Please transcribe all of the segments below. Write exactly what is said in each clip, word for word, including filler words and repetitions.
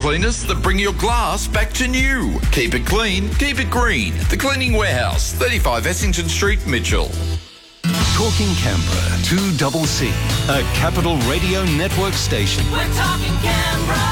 cleaners that bring your glass back to new. Keep it clean, keep it green. The Cleaning Warehouse, thirty-five Essington Street, Mitchell. Talking Canberra, two double C, a Capital Radio Network station. We're talking Canberra.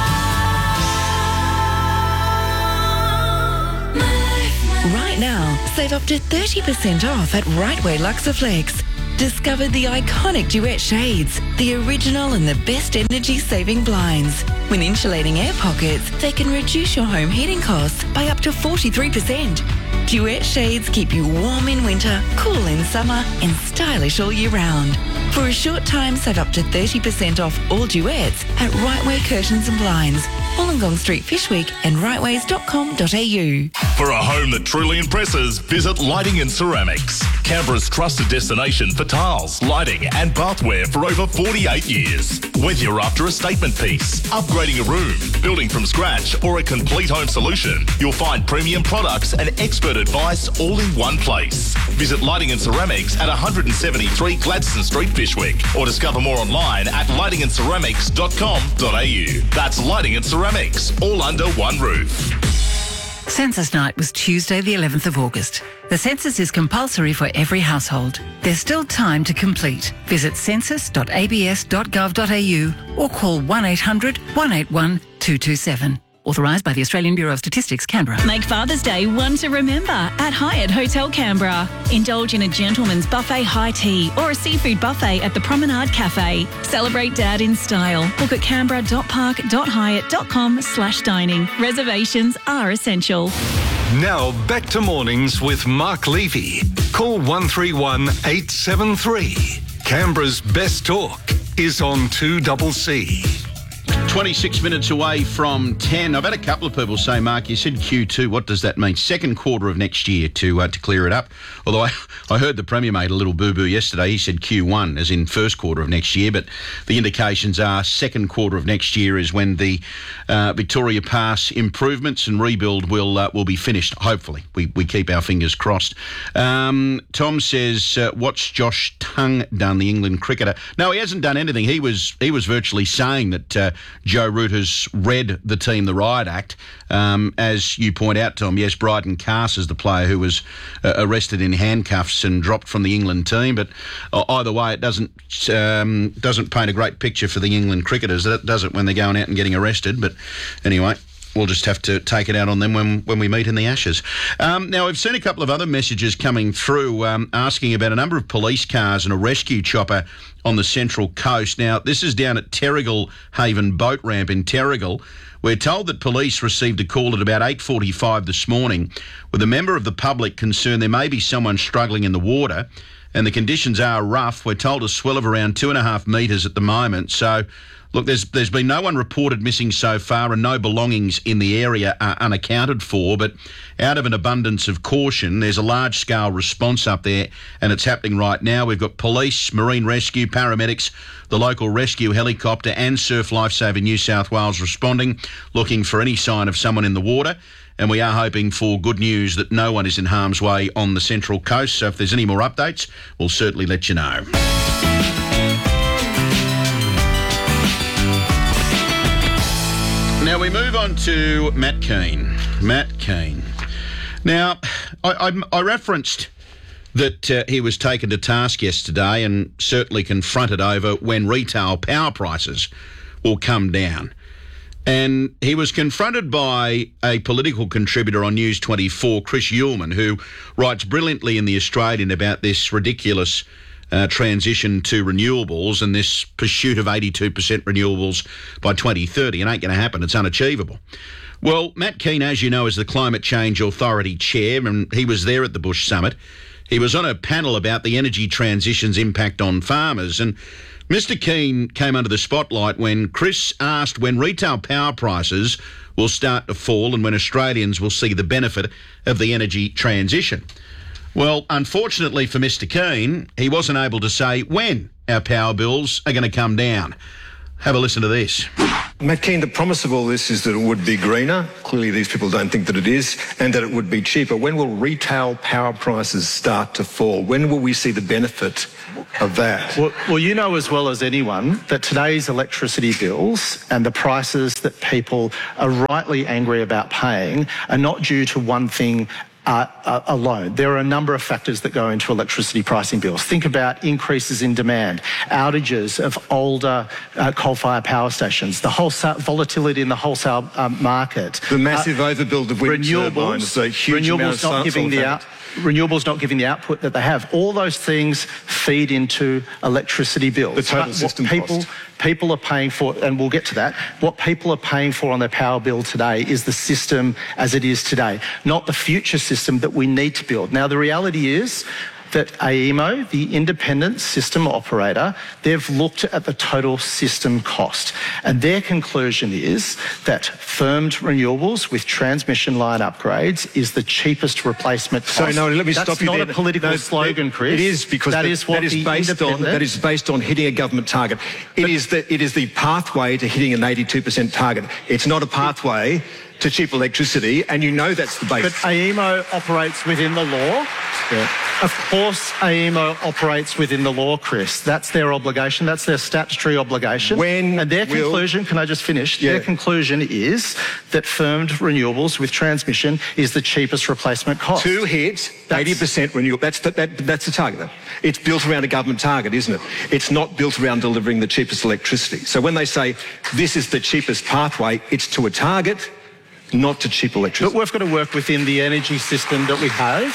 Right now, save up to thirty percent off at Rightway Luxaflex. Discover the iconic Duet shades, the original and the best energy-saving blinds. When insulating air pockets, they can reduce your home heating costs by up to forty-three percent. Duet shades keep you warm in winter, cool in summer, and stylish all year round. For a short time, save up to thirty percent off all Duets at Rightway Curtains and Blinds, Wollongong Street, Fishwick, and rightways dot com dot a u. For a home that truly impresses, visit Lighting and Ceramics, Canberra's trusted destination for tiles, lighting and bathware for over forty-eight years. Whether you're after a statement piece, upgrading a room, building from scratch, or a complete home solution, you'll find premium products and expert advice all in one place. Visit Lighting and Ceramics at one seventy-three Gladstone Street, Fishwick, or discover more online at lighting and ceramics dot com dot a u. That's Lighting and Ceramics, all under one roof. Census night was Tuesday the eleventh of August. The census is compulsory for every household. There's still time to complete. Visit census dot a b s dot gov dot a u or call one eight hundred, one eight one, two two seven. Authorised by the Australian Bureau of Statistics, Canberra. Make Father's Day one to remember at Hyatt Hotel Canberra. Indulge in a gentleman's buffet high tea or a seafood buffet at the Promenade Cafe. Celebrate Dad in style. Book at canberra dot park dot hyatt dot com slash dining. Reservations are essential. Now back to mornings with Mark Levy. Call one three one, eight seven three. Canberra's best talk is on two double C. twenty-six minutes away from ten. I've had a couple of people say, Mark, you said Q two. What does that mean? Second quarter of next year to uh, to clear it up. Although I, I heard the Premier made a little boo-boo yesterday. He said Q one, as in first quarter of next year. But the indications are second quarter of next year is when the uh, Victoria Pass improvements and rebuild will uh, will be finished, hopefully. We we keep our fingers crossed. Um, Tom says, uh, what's Josh Tongue done, the England cricketer? No, he hasn't done anything. He was, he was virtually saying that... Uh, Joe Root has read the team the Riot Act. Um, as you point out, Tom, yes, Bryden Cass is the player who was uh, arrested in handcuffs and dropped from the England team. But uh, either way, it doesn't um, doesn't paint a great picture for the England cricketers, does it, when they're going out and getting arrested? But anyway, we'll just have to take it out on them when, when we meet in the Ashes. Um, now, I've seen a couple of other messages coming through um, asking about a number of police cars and a rescue chopper on the Central Coast. Now, this is down at Terrigal Haven Boat Ramp in Terrigal. We're told that police received a call at about eight forty-five this morning with a member of the public concerned there may be someone struggling in the water, and the conditions are rough. We're told a swell of around two and a half metres at the moment. So, look, there's there's been no one reported missing so far and no belongings in the area are unaccounted for, but out of an abundance of caution, there's a large-scale response up there and it's happening right now. We've got police, marine rescue, paramedics, the local rescue helicopter and Surf Lifesaving New South Wales responding, looking for any sign of someone in the water. And we are hoping for good news that no one is in harm's way on the Central Coast. So if there's any more updates, we'll certainly let you know. Now we move on to Matt Keane. Matt Keane. Now, I, I, I referenced that uh, he was taken to task yesterday and certainly confronted over when retail power prices will come down. And he was confronted by a political contributor on News twenty-four, Chris Uhlmann, who writes brilliantly in The Australian about this ridiculous Uh, transition to renewables and this pursuit of eighty-two percent renewables by twenty thirty. It ain't going to happen. It's unachievable. Well, Matt Keane, as you know, is the Climate Change Authority chair, and he was there at the Bush Summit. He was on a panel about the energy transition's impact on farmers, and Mister Keane came under the spotlight when Chris asked when retail power prices will start to fall and when Australians will see the benefit of the energy transition. Well, unfortunately for Mister Keane, he wasn't able to say when our power bills are going to come down. Have a listen to this. Matt Keane, the promise of all this is that it would be greener. Clearly these people don't think that it is, and that it would be cheaper. When will retail power prices start to fall? When will we see the benefit of that? Well, well, you know as well as anyone that today's electricity bills and the prices that people are rightly angry about paying are not due to one thing Uh, uh, alone. There are a number of factors that go into electricity pricing bills. Think about increases in demand, outages of older uh, coal-fired power stations, the wholesale volatility in the wholesale um, market, the massive uh, overbuild of wind turbines, a huge renewables amount not of giving the out, renewables not giving the output that they have. All those things feed into electricity bills. The total but system what people, cost. People are paying for, and we'll get to that, what people are paying for on their power bill today is the system as it is today, not the future system that we need to build. Now, the reality is that A E M O, the independent system operator, they've looked at the total system cost. And their conclusion is that firmed renewables with transmission line upgrades is the cheapest replacement cost. So, no, let me That's stop you not there. a political No, slogan, Chris. It is, because that the, is what that is the based on that is based on hitting a government target. It But, is the it is the pathway to hitting an eighty-two percent target. It's not a pathway to cheap electricity, and you know that's the base. But A E M O operates within the law. Yeah. Of course, A E M O operates within the law, Chris. That's their obligation. That's their statutory obligation. When and their will... conclusion, can I just finish? Yeah. Their conclusion is that firmed renewables with transmission is the cheapest replacement cost. To hit eighty percent renewable, that's the, that, that's the target. Though. It's built around a government target, isn't it? It's not built around delivering the cheapest electricity. So when they say this is the cheapest pathway, it's to a target, not to cheap electricity. But we've got to work within the energy system that we have,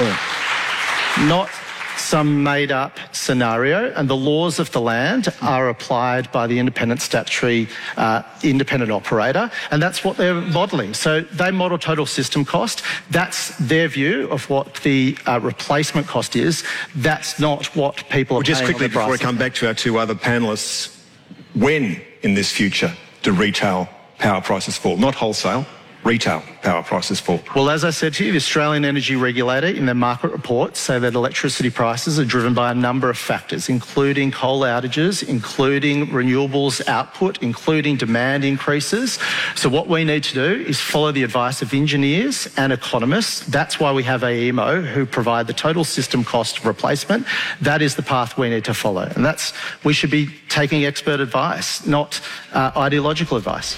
Yeah. not some made-up scenario, and the laws of the land are applied by the independent statutory uh, independent operator, and that's what they're modelling. So they model total system cost. That's their view of what the uh, replacement cost is. That's not what people are Well, just paying quickly on the before I price. come back to our two other panellists, when in this future do retail power prices fall? Not wholesale, retail power prices fall. Well, as I said to you, the Australian Energy Regulator in their market reports say that electricity prices are driven by a number of factors, including coal outages, including renewables output, including demand increases. So what we need to do is follow the advice of engineers and economists. That's why we have A E M O, who provide the total system cost of replacement. That is the path we need to follow. And that's, we should be taking expert advice, not uh, ideological advice.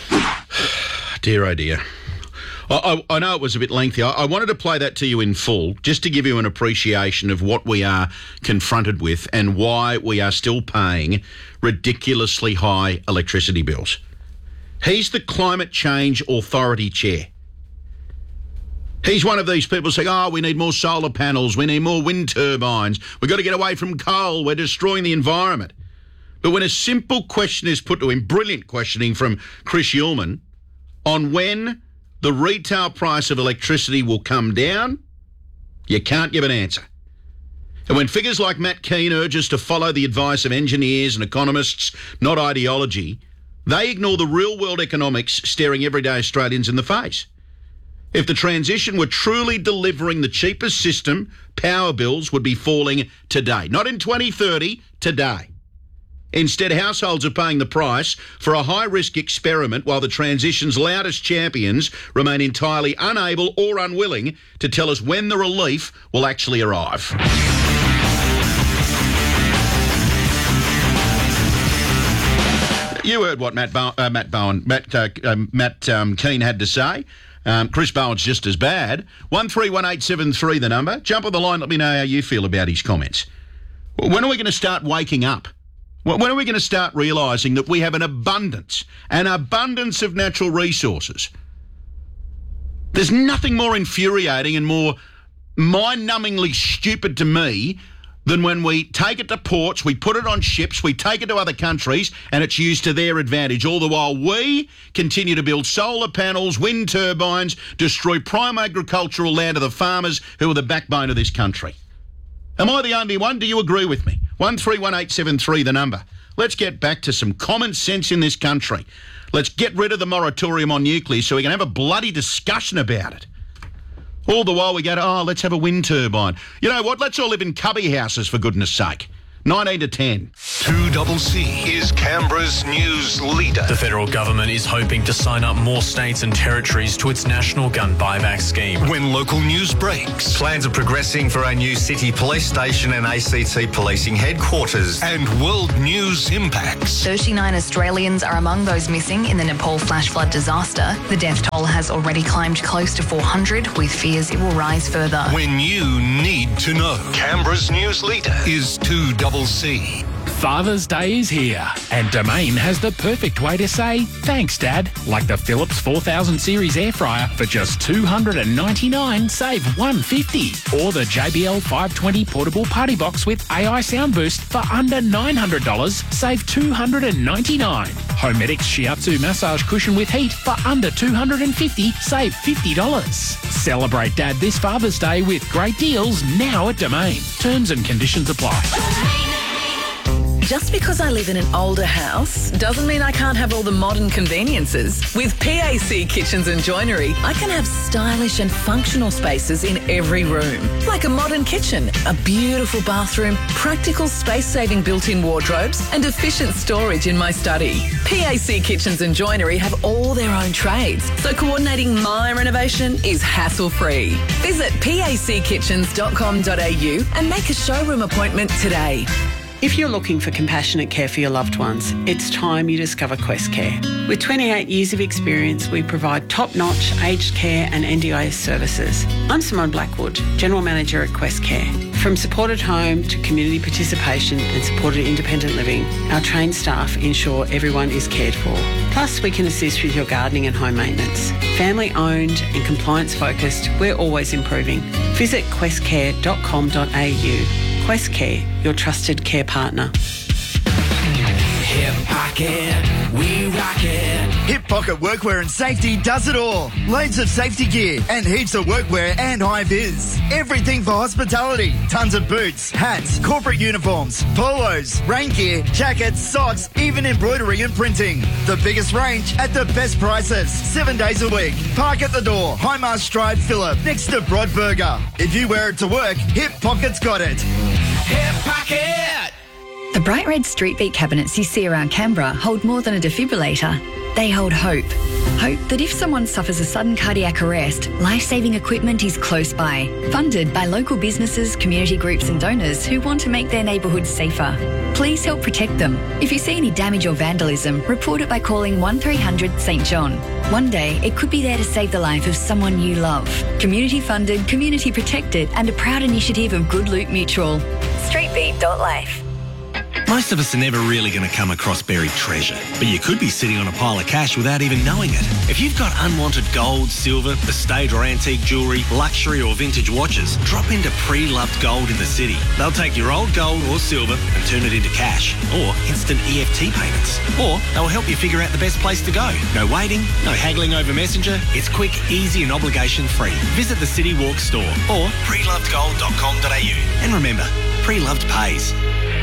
Dear, oh dear. I, I know it was a bit lengthy. I, I wanted to play that to you in full, just to give you an appreciation of what we are confronted with and why we are still paying ridiculously high electricity bills. He's the Climate Change Authority chair. He's one of these people saying, oh, we need more solar panels, we need more wind turbines, we've got to get away from coal, we're destroying the environment. But when a simple question is put to him, brilliant questioning from Chris Uhlmann, on when the retail price of electricity will come down, you can't give an answer. And when figures like Matt Keane urge us to follow the advice of engineers and economists, not ideology, they ignore the real-world economics staring everyday Australians in the face. If the transition were truly delivering the cheapest system, power bills would be falling today. Not in twenty thirty, today. Instead, households are paying the price for a high-risk experiment while the transition's loudest champions remain entirely unable or unwilling to tell us when the relief will actually arrive. You heard what Matt, Bow- uh, Matt Bowen, Matt, uh, um, Matt um, Keane had to say. Um, Chris Bowen's just as bad. one three one eight seven three the number. Jump on the line, let me know how you feel about his comments. When are we going to start waking up? When are we going to start realising that we have an abundance, an abundance of natural resources? There's nothing more infuriating and more mind-numbingly stupid to me than when we take it to ports, we put it on ships, we take it to other countries, and it's used to their advantage, all the while we continue to build solar panels, wind turbines, destroy prime agricultural land of the farmers who are the backbone of this country. Am I the only one? Do you agree with me? one three one eight seven three the number. Let's get back to some common sense in this country. Let's get rid of the moratorium on nuclear so we can have a bloody discussion about it. All the while we go to, oh, let's have a wind turbine. You know what? Let's all live in cubby houses, for goodness sake. nineteen to ten. two C C is Canberra's news leader. The federal government is hoping to sign up more states and territories to its national gun buyback scheme. When local news breaks. Plans are progressing for a new city police station and A C T policing headquarters. And world news impacts. thirty-nine Australians are among those missing in the Nepal flash flood disaster. The death toll has already climbed close to four hundred, with fears it will rise further. When you need to know. Canberra's news leader is two C C. Father's Day is here, and Domain has the perfect way to say thanks, Dad. Like the Philips four thousand series air fryer for just two hundred ninety-nine dollars, save one hundred fifty dollars. Or the J B L five twenty portable party box with A I sound boost for under nine hundred dollars, save two hundred ninety-nine dollars. Homedics Shiatsu massage cushion with heat for under two hundred fifty dollars, save fifty dollars. Celebrate Dad this Father's Day with great deals now at Domain. Terms and conditions apply. Just because I live in an older house doesn't mean I can't have all the modern conveniences. With P A C Kitchens and Joinery, I can have stylish and functional spaces in every room. Like a modern kitchen, a beautiful bathroom, practical space-saving built-in wardrobes, and efficient storage in my study. P A C Kitchens and Joinery have all their own trades, so coordinating my renovation is hassle-free. Visit p a c kitchens dot com dot a u and make a showroom appointment today. If you're looking for compassionate care for your loved ones, it's time you discover Quest Care. With twenty-eight years of experience, we provide top-notch aged care and N D I S services. I'm Simone Blackwood, General Manager at Quest Care. From supported home to community participation and supported independent living, our trained staff ensure everyone is cared for. Plus, we can assist with your gardening and home maintenance. Family-owned and compliance-focused, we're always improving. Visit quest care dot com dot a u. Quest Care, your trusted care partner. Hip Pocket, we rock it. Hip Pocket Workwear and Safety does it all. Loads of safety gear and heaps of workwear and high vis. Everything for hospitality. Tons of boots, hats, corporate uniforms, polos, rain gear, jackets, socks, even embroidery and printing. The biggest range at the best prices. Seven days a week. Park at the door. Highmarsh Drive, Phillip, next to Broadburger. If you wear it to work, Hip Pocket's got it. Hip Pocket! The bright red street beat cabinets you see around Canberra hold more than a defibrillator. They hold hope. Hope that if someone suffers a sudden cardiac arrest, life-saving equipment is close by. Funded by local businesses, community groups and donors who want to make their neighbourhoods safer. Please help protect them. If you see any damage or vandalism, report it by calling one three hundred St John. One day, it could be there to save the life of someone you love. Community funded, community protected and a proud initiative of Good Loot Mutual. streetbeat dot life. Most of us are never really going to come across buried treasure, but you could be sitting on a pile of cash without even knowing it. If you've got unwanted gold, silver, estate or antique jewellery, luxury or vintage watches, drop into Pre-Loved Gold in the city. They'll take your old gold or silver and turn it into cash or instant E F T payments. Or they'll help you figure out the best place to go. No waiting, no haggling over Messenger. It's quick, easy and obligation free. Visit the City Walk store or pre loved gold dot com dot a u. And remember, Pre-Loved pays.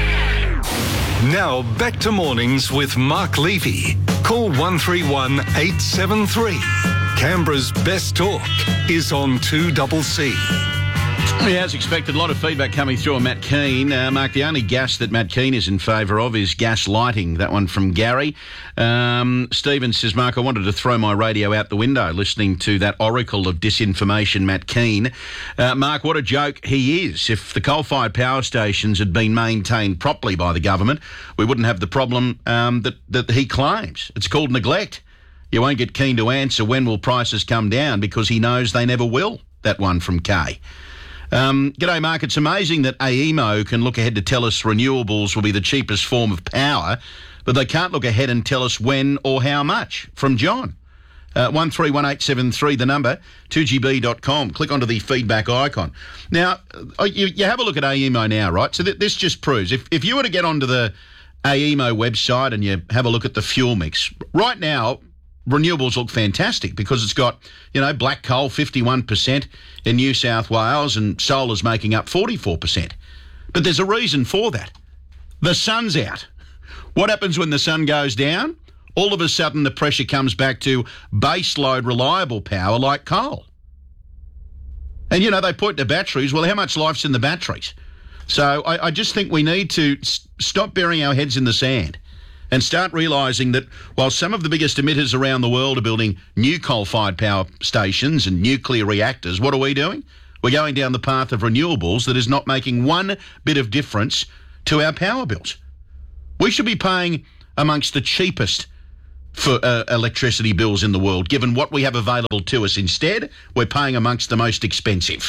Now back to mornings with Mark Levy. Call one three one eight seven three. Canberra's best talk is on two C C. Yeah, as expected, a lot of feedback coming through on Matt Keane. Uh, Mark, the only gas that Matt Keane is in favour of is gas lighting. That one from Gary. Um, Stephen says, Mark, I wanted to throw my radio out the window listening to that oracle of disinformation, Matt Keane. Uh, Mark, what a joke he is. If the coal-fired power stations had been maintained properly by the government, we wouldn't have the problem um, that, that he claims. It's called neglect. You won't get Keane to answer when will prices come down because he knows they never will. That one from Kay. Um, G'day, Mark. It's amazing that A E M O can look ahead to tell us renewables will be the cheapest form of power, but they can't look ahead and tell us when or how much. From John. Uh, one three one eight seven three, the number, two g b dot com. Click onto the feedback icon. Now, you, you have a look at A E M O now, right? So th- this just proves, if, if you were to get onto the A E M O website and you have a look at the fuel mix, right now, renewables look fantastic because it's got, you know, black coal fifty-one percent in New South Wales and solar's making up forty-four percent. But there's a reason for that. The sun's out. What happens when the sun goes down? All of a sudden the pressure comes back to base load reliable power like coal. And, you know, they point to batteries. Well, how much life's in the batteries? So I, I just think we need to s- stop burying our heads in the sand and start realising that while some of the biggest emitters around the world are building new coal-fired power stations and nuclear reactors, what are we doing? We're going down the path of renewables that is not making one bit of difference to our power bills. We should be paying amongst the cheapest for uh, electricity bills in the world, given what we have available to us. Instead, we're paying amongst the most expensive.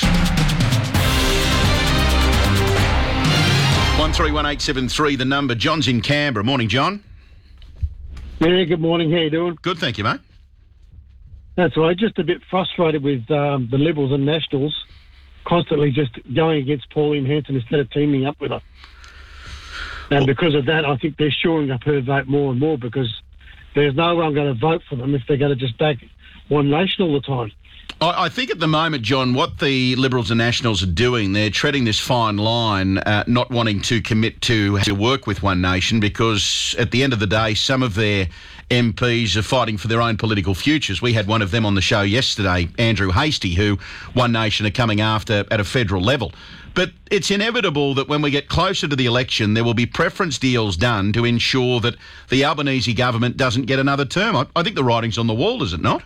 one three one eight seven three, the number. John's in Canberra. Morning, John. Yeah, good morning. How you doing? Good, thank you, mate. That's right. Just a bit frustrated with um, the Liberals and Nationals constantly just going against Pauline Hanson instead of teaming up with her. And because of that, I think they're shoring up her vote more and more, because there's no one going to vote for them if they're going to just back One Nation all the time. I, I think at the moment, John, what the Liberals and Nationals are doing, they're treading this fine line, uh, not wanting to commit to, to work with One Nation, because at the end of the day, some of their M Ps are fighting for their own political futures. We had one of them on the show yesterday, Andrew Hastie, who One Nation are coming after at a federal level. But it's inevitable that when we get closer to the election, there will be preference deals done to ensure that the Albanese government doesn't get another term. I, I think the writing's on the wall, is it not?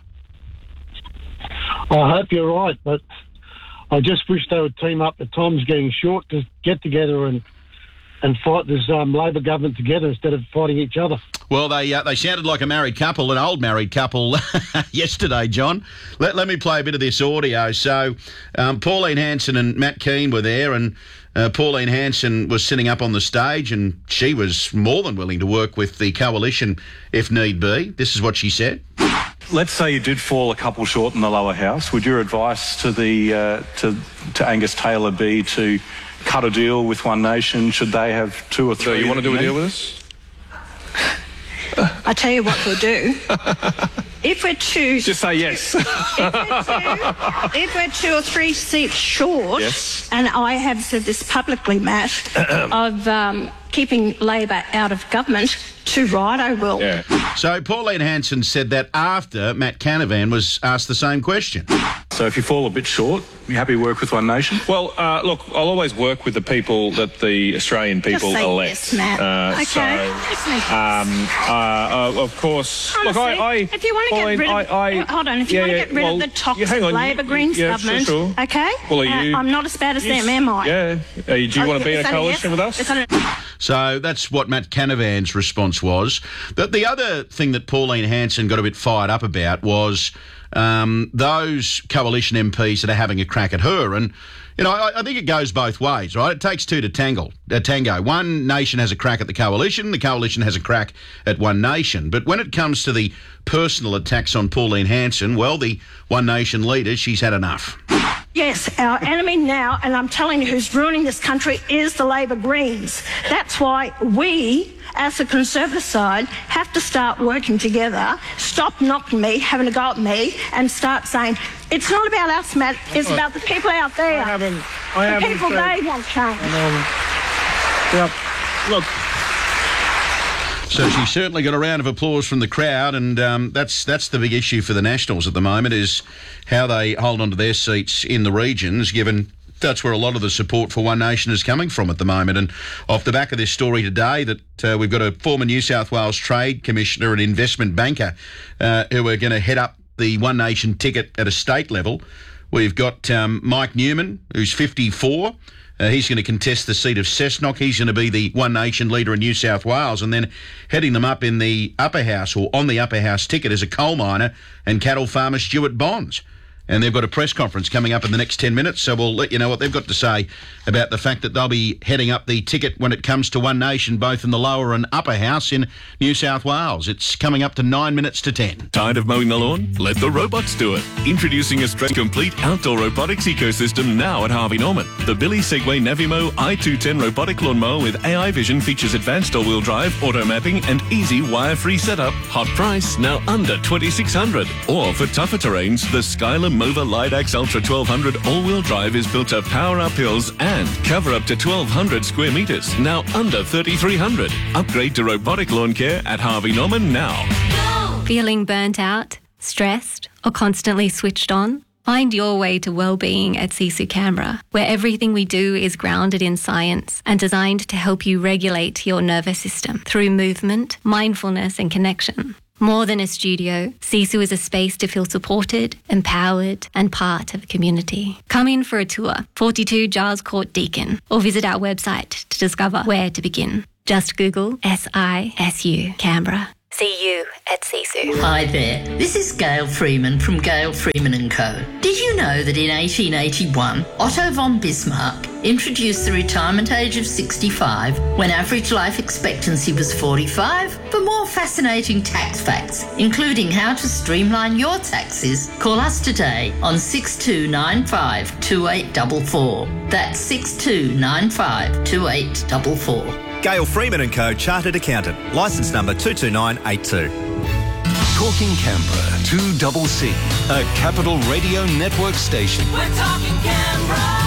I hope you're right, but I just wish they would team up. The time's getting short to get together and and fight this um, Labor government together instead of fighting each other. Well, they uh, they sounded like a married couple, an old married couple yesterday, John. Let, let me play a bit of this audio. So um, Pauline Hanson and Matt Keane were there, and uh, Pauline Hanson was sitting up on the stage, and she was more than willing to work with the coalition if need be. This is what she said. Let's say you did fall a couple short in the lower house. Would your advice to the uh, to to Angus Taylor be to cut a deal with One Nation? Should they have two or three? So you want to do a deal with us? I tell you what we'll do. If we're two... Just say yes. if, we're two, if we're two or three seats short, yes. And I have said this publicly, Matt, of um, keeping Labor out of government, too right I will. Yeah. So Pauline Hanson said that after Matt Canavan was asked the same question. So if you fall a bit short, you happy to work with One Nation? Well, uh, look, I'll always work with the people that the Australian people Just say elect. yes, Matt. Uh, okay. So, Just say yes. um, uh, uh, of course. Honestly, look, I, I, if you want to Pauline, get rid of, I, I, hold on, if you yeah, want to yeah, get rid well, of the toxic yeah, hang on, Labor you, Greens yeah, government, sure, sure. okay? Well, are you, uh, I'm not as bad as yes, them, am I? Yeah. Uh, do you Oh, want to be in is a that coalition yes? with us? So that's what Matt Canavan's response was. But the other thing that Pauline Hanson got a bit fired up about was um, those coalition M Ps that are having a crack at her. And, you know, I, I think it goes both ways, right? It takes two to tangle, uh, tango. One nation has a crack at the coalition, the coalition has a crack at One Nation. But when it comes to the personal attacks on Pauline Hanson, well, the One Nation leader, she's had enough. Yes, our enemy now, and I'm telling you who's ruining this country, is the Labor Greens. That's why we, as the Conservative side, have to start working together, stop knocking me, having a go at me, and start saying, it's not about us, Matt, it's about the people out there. I haven't... I the haven't people, said, they want change. Yep. Look... So she certainly got a round of applause from the crowd, and um, that's that's the big issue for the Nationals at the moment, is how they hold on to their seats in the regions, given that's where a lot of the support for One Nation is coming from at the moment. And off the back of this story today, that uh, we've got a former New South Wales Trade Commissioner and investment banker uh, who are going to head up the One Nation ticket at a state level. We've got um, Mike Newman, who's fifty-four. Uh, he's going to contest the seat of Cessnock. He's going to be the One Nation leader in New South Wales, and then heading them up in the upper house, or on the upper house ticket, is a coal miner and cattle farmer, Stuart Bonds. And they've got a press conference coming up in the next ten minutes, so we'll let you know what they've got to say about the fact that they'll be heading up the ticket when it comes to One Nation, both in the lower and upper house in New South Wales. It's coming up to nine minutes to ten. Tired of mowing the lawn? Let the robots do it. Introducing Australia's complete outdoor robotics ecosystem now at Harvey Norman. The Billy Segway Navimo I two ten robotic lawnmower with A I vision features advanced all-wheel drive, auto mapping and easy wire-free setup. Hot price, now under twenty-six hundred dollars. Or for tougher terrains, the Skylar Mova Lidax Ultra twelve hundred all-wheel drive is built to power up hills and cover up to twelve hundred square metres, now under thirty-three hundred. Upgrade to robotic lawn care at Harvey Norman now. Feeling burnt out, stressed, or constantly switched on? Find your way to well-being at Sisu Canberra, where everything we do is grounded in science and designed to help you regulate your nervous system through movement, mindfulness and connection. More than a studio, Sisu is a space to feel supported, empowered and part of a community. Come in for a tour, forty-two Giles Court, Deakin, or visit our website to discover where to begin. Just Google S I S U Canberra. See you at Sisu. Hi there, this is Gail Freeman from Gail Freeman and Co. Did you know that in eighteen eighty-one, Otto von Bismarck introduced the retirement age of sixty-five when average life expectancy was forty-five? For more fascinating tax facts, including how to streamline your taxes, call us today on six two nine five two eight four four. That's six two nine five two eight four four. Gail Freeman and Co. Chartered Accountant. Licence number two two nine eight two. Talking Canberra, two C C, a Capital Radio Network station. We're talking Canberra.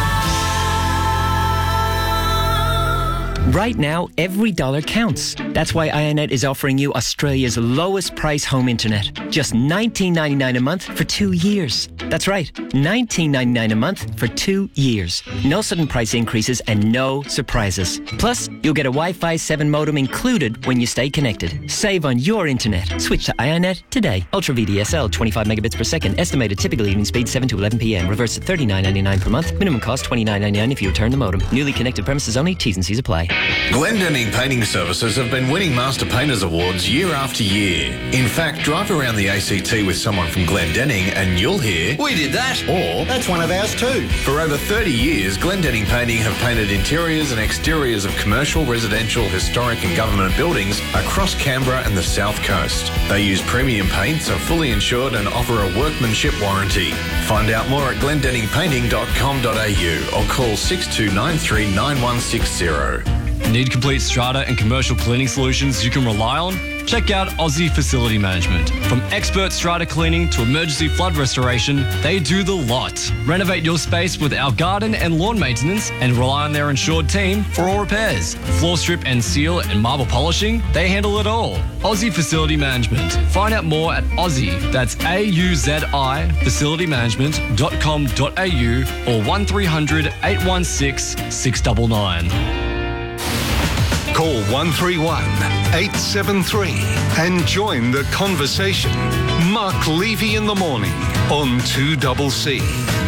Right now, every dollar counts. That's why Ionet is offering you Australia's lowest price home internet. Just nineteen ninety-nine a month for two years. That's right, nineteen ninety-nine a month for two years. No sudden price increases and no surprises. Plus, you'll get a Wi-Fi seven modem included when you stay connected. Save on your internet. Switch to Ionet today. Ultra V D S L, twenty-five megabits per second. Estimated typical evening speed seven to eleven p.m. Reverse at thirty-nine ninety-nine per month. Minimum cost twenty-nine ninety-nine if you return the modem. Newly connected premises only. T's and C's apply. Glendenning Painting Services have been winning Master Painters Awards year after year. In fact, drive around the A C T with someone from Glendenning and you'll hear, "We did that," or "That's one of ours too." For over thirty years, Glendenning Painting have painted interiors and exteriors of commercial, residential, historic and government buildings across Canberra and the South Coast. They use premium paints, are fully insured and offer a workmanship warranty. Find out more at glendenning painting dot com dot a u or call six two nine three nine one six zero. Need complete strata and commercial cleaning solutions you can rely on? Check out Aussie Facility Management. From expert strata cleaning to emergency flood restoration, they do the lot. Renovate your space with our garden and lawn maintenance and rely on their insured team for all repairs. Floor strip and seal and marble polishing, they handle it all. Aussie Facility Management. Find out more at Aussie, that's A U Z I, facility management dot com dot a u or one three hundred eight one six six nine nine. Call one three one eight seven three and join the conversation. Mark Levy in the morning on two C C.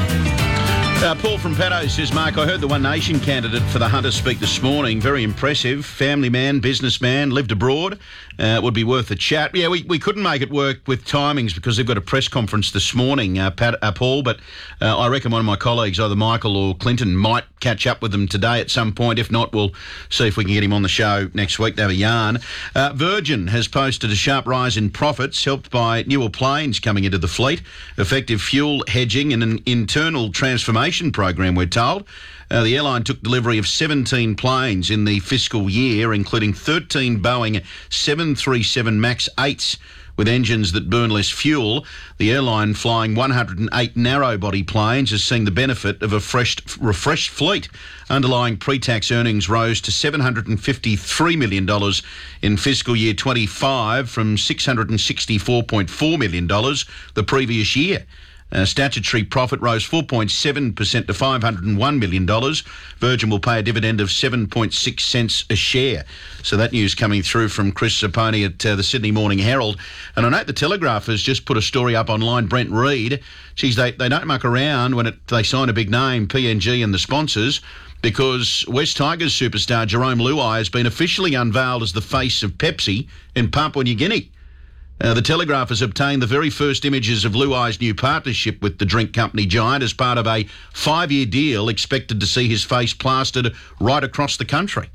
Uh, Paul from Paddo says, Mark, I heard the One Nation candidate for the Hunter speak this morning. Very impressive. Family man, businessman, lived abroad. Uh, would be worth a chat. Yeah, we, we couldn't make it work with timings because they've got a press conference this morning, uh, Pat, uh, Paul, but uh, I reckon one of my colleagues, either Michael or Clinton, might catch up with them today at some point. If not, we'll see if we can get him on the show next week to have a yarn. Uh, Virgin has posted a sharp rise in profits, helped by newer planes coming into the fleet, effective fuel hedging and an internal transformation program, we're told. Uh, the airline took delivery of seventeen planes in the fiscal year, including thirteen Boeing seven thirty-seven MAX eights with engines that burn less fuel. The airline, flying one hundred eight narrow-body planes, is seeing the benefit of a fresh, refreshed fleet. Underlying pre-tax earnings rose to seven hundred fifty-three million dollars in fiscal year twenty-five from six hundred sixty-four point four million dollars the previous year. Uh, statutory profit rose four point seven percent to five hundred one million dollars. Virgin will pay a dividend of seven point six cents a share. So that news coming through from Chris Saponi at uh, the Sydney Morning Herald. And I note the Telegraph has just put a story up online, Brent Reid. Geez, they, they don't muck around when it, they sign a big name, P N G and the sponsors, because West Tigers superstar Jerome Luai has been officially unveiled as the face of Pepsi in Papua New Guinea. Uh, the Telegraph has obtained the very first images of Luai's new partnership with the drink company giant as part of a five-year deal expected to see his face plastered right across the country.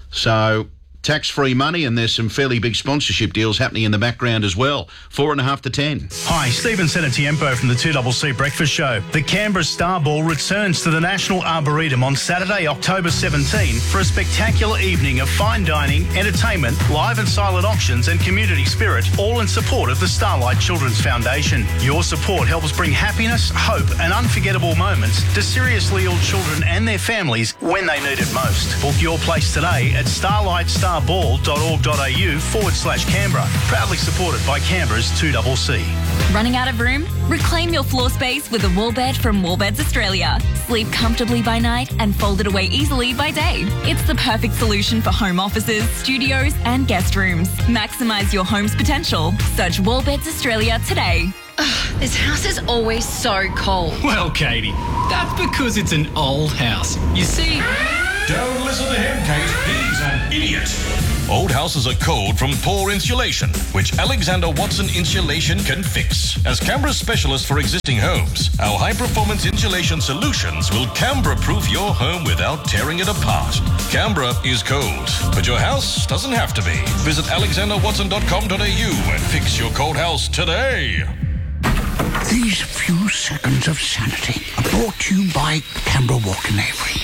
So, tax-free money, and there's some fairly big sponsorship deals happening in the background as well. Four and a half to ten. Hi, Stephen Senatiempo from the two C C Breakfast Show. The Canberra Star Ball returns to the National Arboretum on Saturday, October seventeenth for a spectacular evening of fine dining, entertainment, live and silent auctions and community spirit, all in support of the Starlight Children's Foundation. Your support helps bring happiness, hope and unforgettable moments to seriously ill children and their families when they need it most. Book your place today at starlight star starball.org.au forward slash Canberra. Proudly supported by Canberra's two C C. Running out of room? Reclaim your floor space with a wall bed from Wallbeds Australia. Sleep comfortably by night and fold it away easily by day. It's the perfect solution for home offices, studios and guest rooms. Maximise your home's potential. Search Wallbeds Australia today. Ugh, this house is always so cold. Well, Katie, that's because it's an old house. You see... Don't listen to him, Kate. He's an idiot. Old houses are cold from poor insulation, which Alexander Watson Insulation can fix. As Canberra's specialist for existing homes, our high-performance insulation solutions will Canberra-proof your home without tearing it apart. Canberra is cold, but your house doesn't have to be. Visit alexander watson dot com dot a u and fix your cold house today. These few seconds of sanity are brought to you by Canberra Walk and Avery.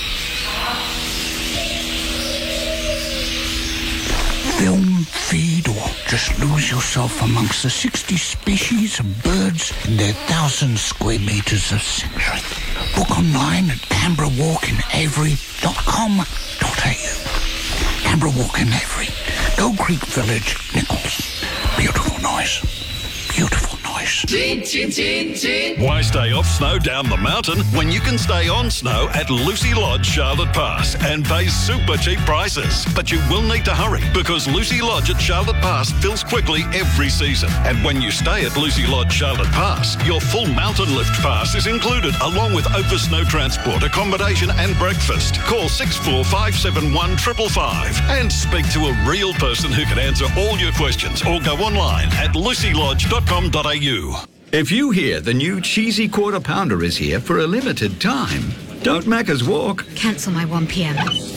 Film, feed, or just lose yourself amongst the sixty species of birds in their thousand square metres of sanctuary. Book online at canberra walk and avery dot com dot a u. Canberra Walk and Avery, Gold Creek Village, Nichols. Beautiful noise. Beautiful noise. Chin, chin, chin, chin. Why stay off snow down the mountain when you can stay on snow at Lucy Lodge, Charlotte Pass and pay super cheap prices? But you will need to hurry because Lucy Lodge at Charlotte Pass fills quickly every season. And when you stay at Lucy Lodge, Charlotte Pass, your full mountain lift pass is included along with over snow transport, accommodation and breakfast. Call six four five seven one five five five and speak to a real person who can answer all your questions or go online at lucy lodge dot com dot a u. If you hear the new cheesy quarter pounder is here for a limited time, don't Macca's walk. Cancel my one p m.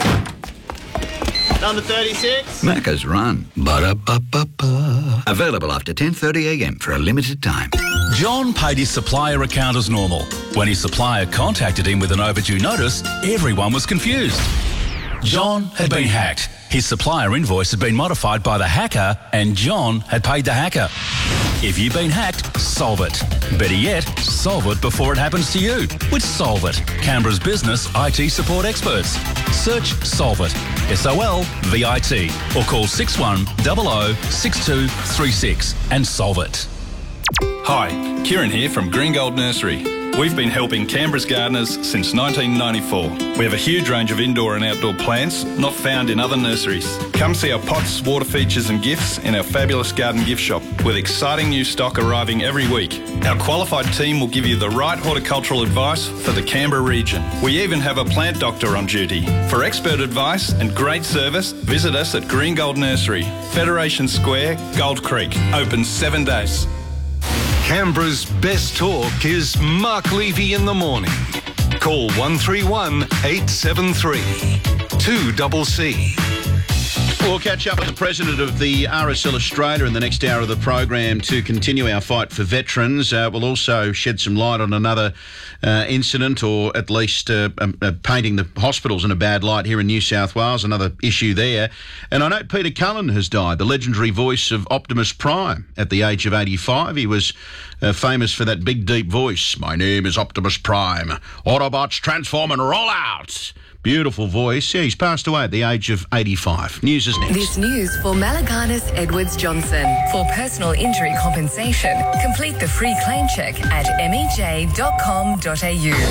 Number thirty-six. Macca's run. Ba-da-ba-ba-ba. Available after ten thirty a m for a limited time. John paid his supplier account as normal. When his supplier contacted him with an overdue notice, everyone was confused. John had been hacked. His supplier invoice had been modified by the hacker and John had paid the hacker. If you've been hacked, solve it. Better yet, solve it before it happens to you with Solve It, Canberra's business I T support experts. Search Solve It, S O L V I T, or call six one zero zero six two three six and solve it. Hi, Kieran here from Green Gold Nursery. We've been helping Canberra's gardeners since nineteen ninety-four. We have a huge range of indoor and outdoor plants not found in other nurseries. Come see our pots, water features and gifts in our fabulous garden gift shop with exciting new stock arriving every week. Our qualified team will give you the right horticultural advice for the Canberra region. We even have a plant doctor on duty. For expert advice and great service, visit us at Green Gold Nursery, Federation Square, Gold Creek. Open seven days. Canberra's best talk is Mark Levy in the morning. Call one three one eight seven three two C C. We'll catch up with the president of the R S L Australia in the next hour of the program to continue our fight for veterans. Uh, we'll also shed some light on another uh, incident, or at least uh, um, uh, painting the hospitals in a bad light here in New South Wales, another issue there. And I know Peter Cullen has died, the legendary voice of Optimus Prime at the age of eighty-five. He was uh, famous for that big, deep voice. My name is Optimus Prime. Autobots transform and roll out. Beautiful voice. Yeah, he's passed away at the age of eighty-five. News is next. This news for Malaganas Edwards Johnson. For personal injury compensation, complete the free claim check at m e j dot com dot a u.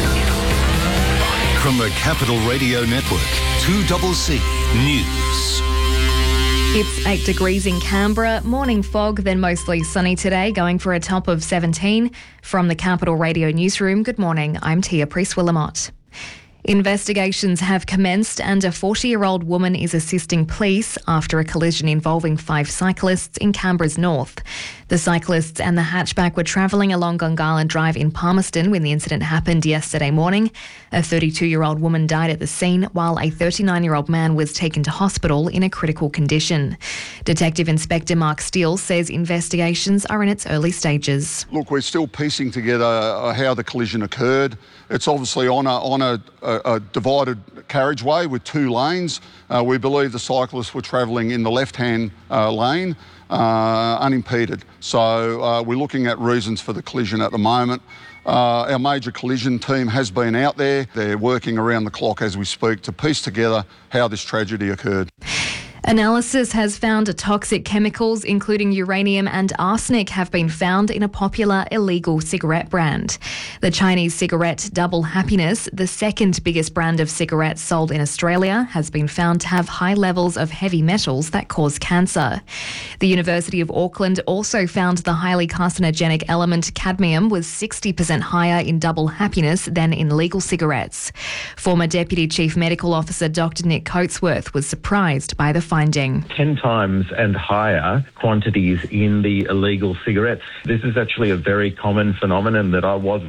From the Capital Radio Network, two C C News. It's eight degrees in Canberra, morning fog, then mostly sunny today, going for a top of seventeen. From the Capital Radio Newsroom, good morning, I'm Tia Priest-Willamott. Investigations have commenced and a forty-year-old woman is assisting police after a collision involving five cyclists in Canberra's north. The cyclists and the hatchback were travelling along Gungahlin Drive in Palmerston when the incident happened yesterday morning. A thirty-two-year-old woman died at the scene while a thirty-nine-year-old man was taken to hospital in a critical condition. Detective Inspector Mark Steele says investigations are in its early stages. Look, we're still piecing together uh, how the collision occurred. It's obviously on a, on a, a, a divided carriageway with two lanes. Uh, we believe the cyclists were travelling in the left-hand uh, lane, uh, unimpeded. So uh, we're looking at reasons for the collision at the moment. Uh, our major collision team has been out there. They're working around the clock as we speak to piece together how this tragedy occurred. Analysis has found toxic chemicals, including uranium and arsenic, have been found in a popular illegal cigarette brand. The Chinese cigarette Double Happiness, the second biggest brand of cigarettes sold in Australia, has been found to have high levels of heavy metals that cause cancer. The University of Auckland also found the highly carcinogenic element cadmium was sixty percent higher in Double Happiness than in legal cigarettes. Former Deputy Chief Medical Officer Doctor Nick Coatsworth was surprised by the finding. Ten times and higher quantities in the illegal cigarettes. This is actually a very common phenomenon that I was